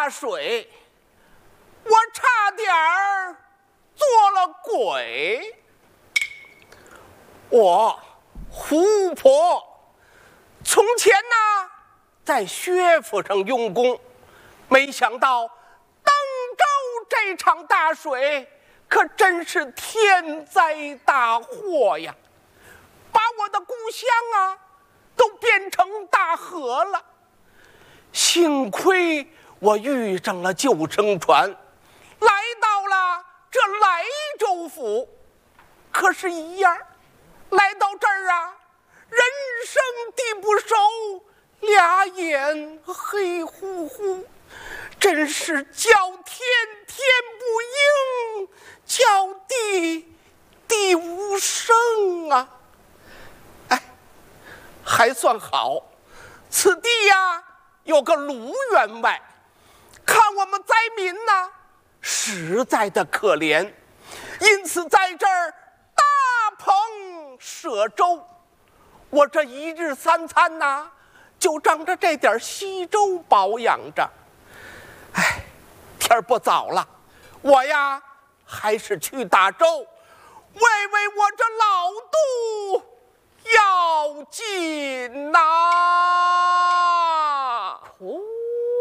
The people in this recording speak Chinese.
大水，我差点儿做了鬼。我胡婆从前呢在薛府上用功，没想到登州这场大水可真是天灾大祸呀，把我的故乡啊都变成大河了。幸亏我遇上了救生船，来到了这莱州府。可是一样，来到这儿啊，人生地不熟，俩眼黑乎乎，真是叫天天不应，叫地地无声啊！哎，还算好，此地呀有个卢员外，看我们灾民呢实在的可怜，因此在这儿大棚设粥。我这一日三餐呐就仗着这点稀粥保养着。哎，天儿不早了，我呀还是去打粥。